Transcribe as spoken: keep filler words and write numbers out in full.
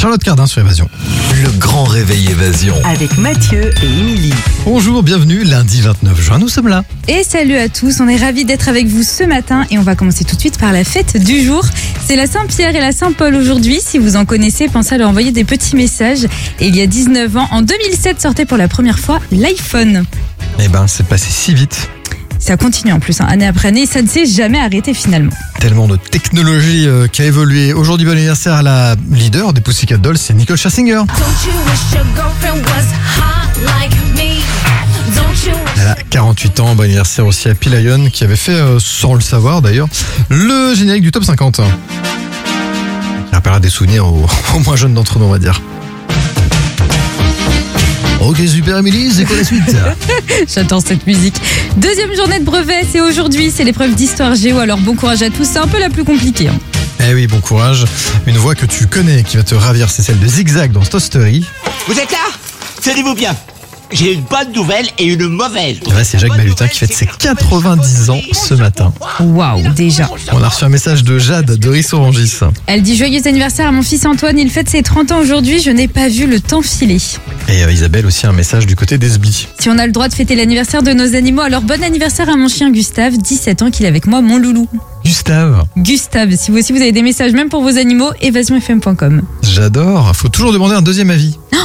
Charlotte Cardin sur Évasion. Le grand réveil Évasion. Avec Mathieu et Émilie. Bonjour, bienvenue, lundi vingt-neuf juin, nous sommes là. Et salut à tous, on est ravis d'être avec vous ce matin et on va commencer tout de suite par la fête du jour. C'est la Saint-Pierre et la Saint-Paul aujourd'hui. Si vous en connaissez, pensez à leur envoyer des petits messages. Et il y a dix-neuf ans, en deux mille sept, sortait pour la première fois l'iPhone. Eh ben, c'est passé si vite. Ça continue en plus, hein, année après année, ça ne s'est jamais arrêté finalement. Tellement de technologie euh, qui a évolué. Aujourd'hui, bon anniversaire à la leader des Pussycat Dolls, c'est Nicole Scherzinger. Elle a quarante-huit ans, bon anniversaire aussi à P. Lyon, qui avait fait, euh, sans le savoir d'ailleurs, le générique du top cinquante. Il rappellera des souvenirs aux, aux moins jeunes d'entre nous, on va dire. Ok, super Émilie, c'est quoi la suite? J'adore cette musique. Deuxième journée de brevet, c'est aujourd'hui, c'est l'épreuve d'histoire géo, alors bon courage à tous, c'est un peu la plus compliquée. Hein. Eh oui, bon courage. Une voix que tu connais qui va te ravir, c'est celle de Zigzag dans Toy Story. Vous êtes là? Tenez-vous bien. J'ai une bonne nouvelle et une mauvaise. Et là, c'est Jacques Balutin qui fête ses quatre-vingt-dix ans ce matin. Waouh, déjà. On a reçu un message de Jade de Rissorangis. Elle dit joyeux anniversaire à mon fils Antoine, il fête ses trente ans aujourd'hui, je n'ai pas vu le temps filer. Et euh, Isabelle aussi un message du côté d'Esby. Si on a le droit de fêter l'anniversaire de nos animaux, alors bon anniversaire à mon chien Gustave, dix-sept ans qu'il est avec moi, mon loulou. Gustave. Gustave, si vous aussi vous avez des messages même pour vos animaux, évasion f m point com. J'adore, faut toujours demander un deuxième avis.